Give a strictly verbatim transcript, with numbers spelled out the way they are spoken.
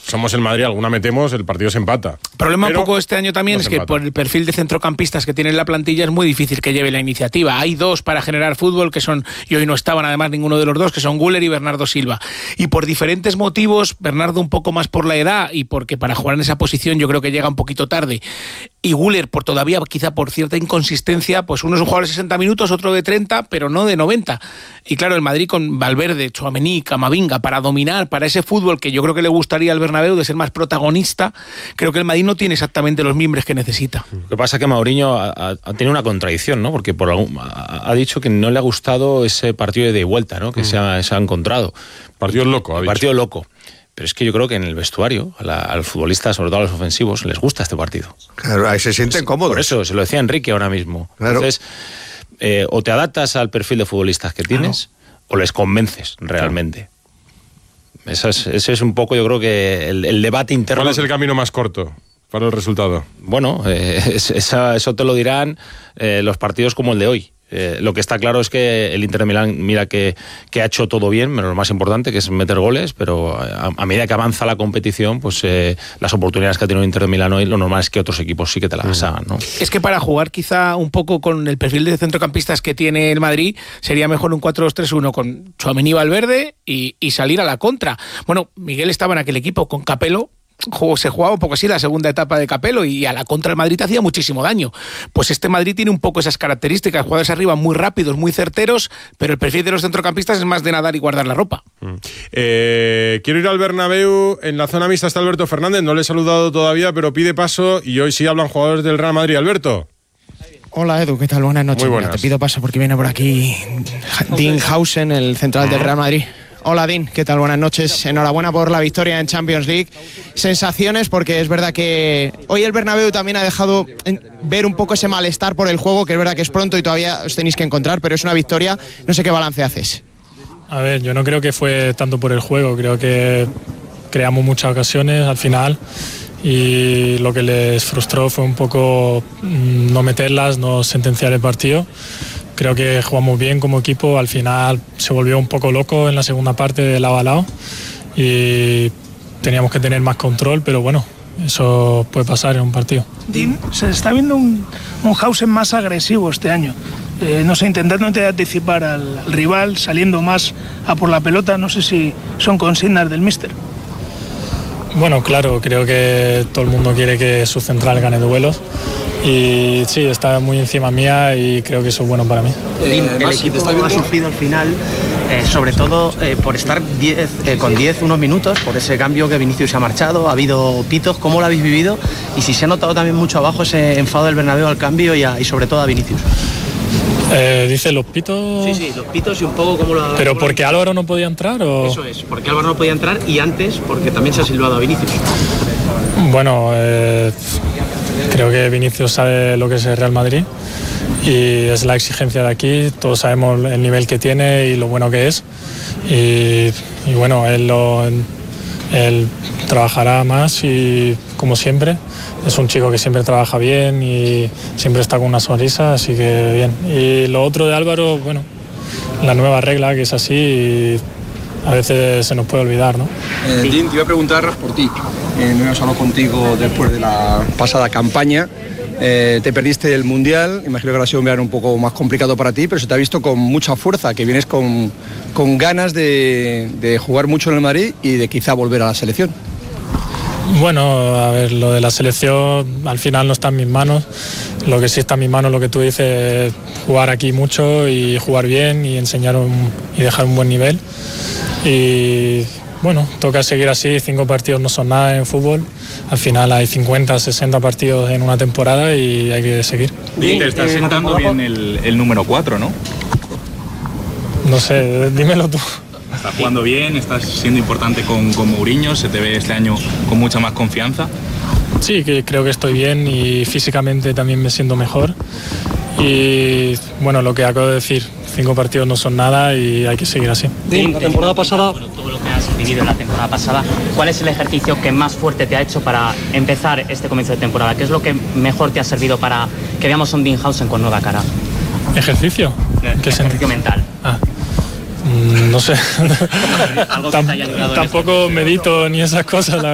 somos el Madrid, alguna metemos, el partido se empata. El problema Pero un poco este año también no es se que empata. por el perfil de centrocampistas que tiene la plantilla es muy difícil que lleve la iniciativa. Hay dos para generar fútbol que son, y hoy no estaban además ninguno de los dos, que son Güler y Bernardo Silva. Y por diferentes motivos, Bernardo un poco más por la edad y porque para jugar en esa posición yo creo que llega un poquito tarde. Y Güler por todavía quizá por cierta inconsistencia, pues uno es un jugador de sesenta minutos, otro de treinta, pero no de noventa. Y claro, el Madrid con Valverde, Tchouaméni, Camavinga, para dominar, para ese fútbol que yo creo que le gustaría al Bernabéu de ser más protagonista, creo que el Madrid no tiene exactamente los mimbres que necesita. Lo que pasa es que Mourinho ha, ha, ha tenido una contradicción, ¿no? Porque por algún, ha, ha dicho que no le ha gustado ese partido de vuelta, ¿no? Que mm. se, ha, se ha encontrado. Partido loco, ha dicho. Partido loco. Pero es que yo creo que en el vestuario, a, la, a los futbolistas, sobre todo a los ofensivos, les gusta este partido. Claro, ahí se sienten cómodos. Por eso, se lo decía Enrique ahora mismo. Claro. Entonces, eh, o te adaptas al perfil de futbolistas que tienes, claro, o les convences realmente. Claro. Ese es, ese es un poco, yo creo que el, el debate interno. ¿Cuál es el camino más corto para el resultado? Bueno, eh, esa, eso te lo dirán eh, los partidos como el de hoy. Eh, lo que está claro es que el Inter de Milán, mira que, que ha hecho todo bien, menos lo más importante, que es meter goles, pero a, a medida que avanza la competición, pues eh, las oportunidades que ha tenido el Inter de Milán hoy, lo normal es que otros equipos sí que te las hagan, ¿no? Es que para jugar quizá un poco con el perfil de centrocampistas que tiene el Madrid, sería mejor un cuatro dos tres uno con Tchouaméni, Valverde y, y salir a la contra. Bueno, Miguel estaba en aquel equipo con Capello. Se jugaba un poco así la segunda etapa de Capello y a la contra el Madrid hacía muchísimo daño. Pues este Madrid tiene un poco esas características, jugadores arriba muy rápidos, muy certeros, pero el perfil de los centrocampistas es más de nadar y guardar la ropa. Mm. Eh, quiero ir al Bernabéu. En la zona mixta está Alberto Fernández, no le he saludado todavía, pero pide paso y hoy sí hablan jugadores del Real Madrid. Alberto. Hola Edu, ¿qué tal? Buenas noches. Muy buenas. Mira, te pido paso porque viene por aquí Dean Hausen, el central del Real Madrid. Hola Dean, ¿qué tal? Buenas noches. Enhorabuena por la victoria en Champions League. Sensaciones, porque es verdad que hoy el Bernabéu también ha dejado ver un poco ese malestar por el juego, que es verdad que es pronto y todavía os tenéis que encontrar, pero es una victoria. No sé qué balance haces. A ver, yo no creo que fue tanto por el juego, creo que creamos muchas ocasiones al final y lo que les frustró fue un poco no meterlas, no sentenciar el partido. Creo que jugamos bien como equipo, al final se volvió un poco loco en la segunda parte de lado a lado y teníamos que tener más control, pero bueno, eso puede pasar en un partido. Dean, se está viendo un, un Hausen más agresivo este año, eh, no sé, intentando anticipar al, al rival, saliendo más a por la pelota, no sé si son consignas del míster. Bueno, claro, creo que todo el mundo quiere que su central gane duelos y sí, está muy encima mía y creo que eso es bueno para mí. Eh, el equipo ha sufrido al final, eh, sobre todo eh, por estar diez, eh, con diez unos minutos, por ese cambio que Vinicius se ha marchado, ha habido pitos. ¿Cómo lo habéis vivido? Y si se ha notado también mucho abajo ese enfado del Bernabéu al cambio y, a, y sobre todo a Vinicius. Eh, dice los pitos. Sí, sí, los pitos y un poco como lo. ¿Pero porque Álvaro no podía entrar o...? Eso es, porque Álvaro no podía entrar y antes porque también se ha silbado a Vinicius. Bueno, eh, creo que Vinicius sabe lo que es el Real Madrid y es la exigencia de aquí. Todos sabemos el nivel que tiene y lo bueno que es. Y, y bueno, él, lo, él trabajará más y como siempre. Es un chico que siempre trabaja bien y siempre está con una sonrisa, así que bien. Y lo otro de Álvaro, bueno, la nueva regla que es así y a veces se nos puede olvidar, ¿no? Eh, Dean, te iba a preguntar por ti. Eh, no hemos hablado contigo después de la pasada campaña. Eh, te perdiste el Mundial, imagino que ahora ha sido un verano un poco más complicado para ti, pero se te ha visto con mucha fuerza, que vienes con, con ganas de, de jugar mucho en el Madrid y de quizá volver a la selección. Bueno, a ver, lo de la selección al final no está en mis manos. Lo que sí está en mis manos, lo que tú dices, es jugar aquí mucho y jugar bien y enseñar un, y dejar un buen nivel. Y bueno, toca seguir así, cinco partidos no son nada en fútbol. Al final hay cincuenta, sesenta partidos en una temporada y hay que seguir. Y te estás sentando bien el, el número cuatro, ¿no? No sé, dímelo tú. Estás jugando bien, estás siendo importante con, con Mourinho, se te ve este año con mucha más confianza. Sí, que creo que estoy bien y físicamente también me siento mejor. Y bueno, lo que acabo de decir, cinco partidos no son nada y hay que seguir así. Sí, la temporada pasada, bueno, todo lo que has vivido en la temporada pasada, ¿cuál es el ejercicio que más fuerte te ha hecho para empezar este comienzo de temporada? ¿Qué es lo que mejor te ha servido para que veamos un Dean Hausen con nueva cara? ¿Ejercicio? ¿Qué ejercicio mental? Ah. No sé, tampoco medito ni esas cosas, la verdad.